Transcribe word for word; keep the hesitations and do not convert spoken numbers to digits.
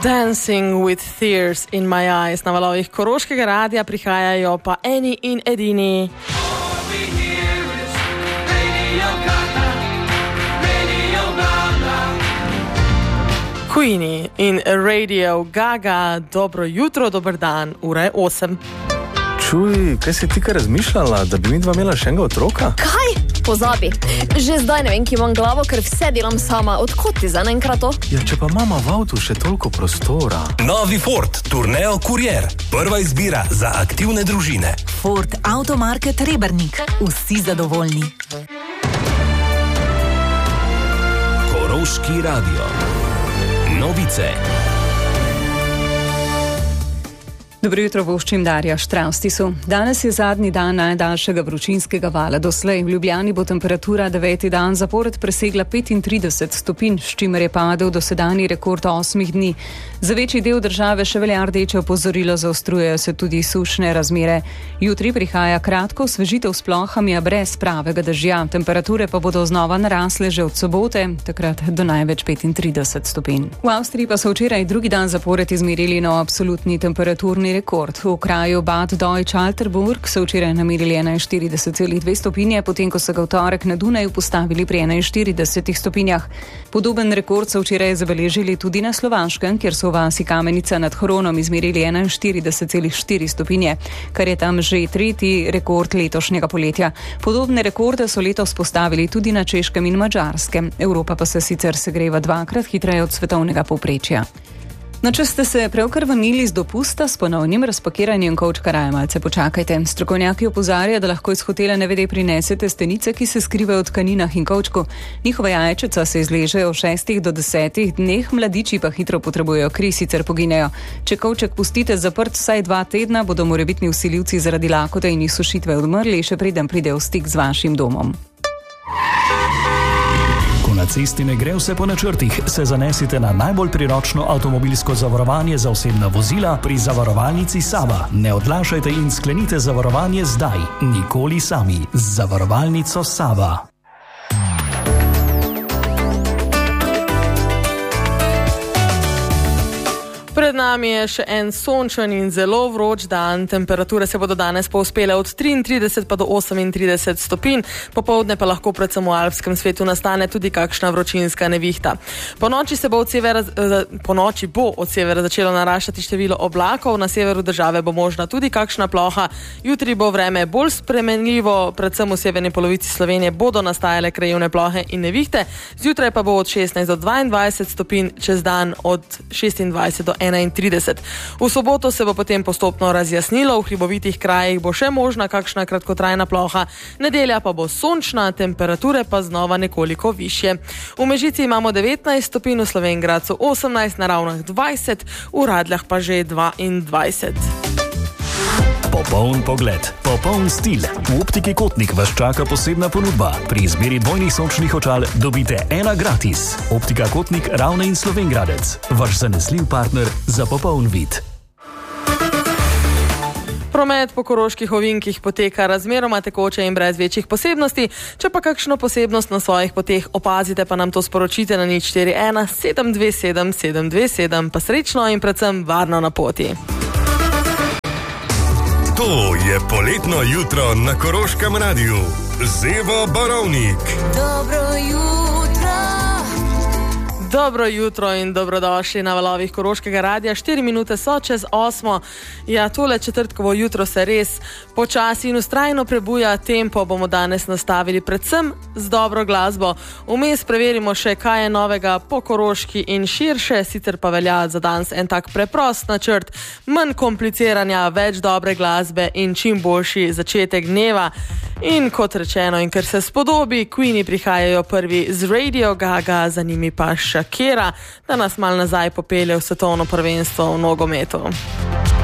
Dancing with tears in my eyes. Na valovih Koroškega radia prihajajo pa eni in edini. Queenie in Radio Gaga. Dobro jutro, dober dan, ura je osem. Čuj, kaj si ti kaj razmišljala, da bi mi dva imela še enega otroka? Kaj? Pozabi. Že zdaj ne vem, ki imam glavo, ker vse delam sama. Odkot ti za enkrat to? Ja, če pa mama v avtu še toliko prostora. Novi Ford Tourneo Courier. Prva izbira za aktivne družine. Ford Automarket Rebernik. Vsi zadovoljni. Koroški radio. Novice. Dobro jutro, voščim Darja Štravstisu. Danes je zadnji dan najdaljšega vročinskega vala doslej. V Ljubljani bo temperatura deveti dan zapored presegla petintrideset stopinj, s čimer je padel dosedanji rekord osmih dni. Za večji del države še velja rdeče opozorilo, zaostrujejo se tudi sušne razmere. Jutri prihaja kratko osvežitev s plohami, a brez pravega dežja. Temperature pa bodo znova narasle že od sobote, takrat do največ petintrideset stopinj. V Avstriji pa so včeraj drugi dan zapored izmerili nov absolutni temperaturni rekord. V kraju Bad Deutsch-Alterburg so včeraj namerili enainštirideset celih dve stopinje, potem ko so ga v torek na Dunaju postavili pri enainštiridesetih stopinjah. Podoben rekord so včeraj zabeležili tudi na Slovaškem, kjer so v vasi Kamenica nad Hronom izmerili enainštirideset celih štiri stopinje, kar je tam že tretji rekord letošnjega poletja. Podobne rekorde so letos postavili tudi na Češkem in Madžarskem. Evropa pa se sicer segreva dvakrat hitreje od svetovnega povprečja. No, če ste se pravkar vrnili z dopusta s ponovnim razpakiranjem kovčka, raje malce počakajte. Strokovnjaki opozarjajo, da lahko iz hotela nevede prinesete stenice, ki se skrivajo v tkaninah in kovčku. Njihova jajčeca se izležejo v šestih do desetih dneh, mladiči pa hitro potrebujejo kri, sicer poginejo. Če kovček pustite zaprt vsaj dva tedna, bodo morebitni vsiljivci zaradi lakote in izsušitve odmrli, še preden pridejo v stik z vašim domom. Na cesti ne gre vse po načrtih, se zanesite na najbolj priročno avtomobilsko zavarovanje za osebna vozila pri zavarovalnici Sava. Ne odlašajte in sklenite zavarovanje zdaj, nikoli sami. Z zavarovalnico Sava. Pred nami je še en sončen in zelo vroč dan. Temperature se bodo danes povzpele od triintrideset pa do osemintrideset stopinj. Popoldne pa lahko predvsem v alpskem svetu nastane tudi kakšna vročinska nevihta. Po noči, se bo, od severa, po noči bo od severa začelo naraščati število oblakov. Na severu države bo možna tudi kakšna ploha. Jutri bo vreme bolj spremenljivo, predvsem v severni polovici Slovenije bodo nastajale krajevne plohe in nevihte. Zjutraj pa bo od šestnajst do dvaindvajset stopinj, čez dan od šestindvajset do enaintrideset. V soboto se bo potem postopno razjasnilo, v hribovitih krajih bo še možna kakšna kratkotrajna ploha, nedelja pa bo sončna, temperature pa znova nekoliko višje. V Mežici imamo devetnajst stopinj, v Slovenj Gradcu osemnajst, na Ravnah dvajset, v Radljah pa že dvaindvajset. Popoln pogled, popoln stil. V Optiki Kotnik vas čaka posebna ponudba. Pri izbiri dvojnih sončnih očal dobite ena gratis. Optika Kotnik, Ravne in Slovenj Gradec. Vaš zanesljiv partner za popoln vid. Promet po koroških ovinkih poteka razmeroma tekoče in brez večjih posebnosti. Če pa kakšno posebnost na svojih poteh opazite, pa nam to sporočite na nič štiri ena sedem dve sedem sedem dve sedem. Pa srečno in predvsem varno na poti. To je poletno jutro na Koroškem radiju. Zevo Barovnik. Dobro jutro. Dobro jutro in dobrodošli na valovih Koroškega radia. Štiri minute so čez osmo. Ja, tole četrtkovo jutro se res počasi in vztrajno prebuja. Tempo bomo danes nastavili predvsem z dobro glasbo. Vmes preverimo še, kaj je novega po Koroški in širše, sicer pa velja za danes en tak preprost načrt, manj kompliciranja, več dobre glasbe in čim boljši začetek dneva. In kot rečeno, in ker se spodobi, Queenie prihajajo prvi z Radio Gaga, za njimi pa Shakira, da nas mal nazaj popelje v svetovno prvenstvo v nogometu.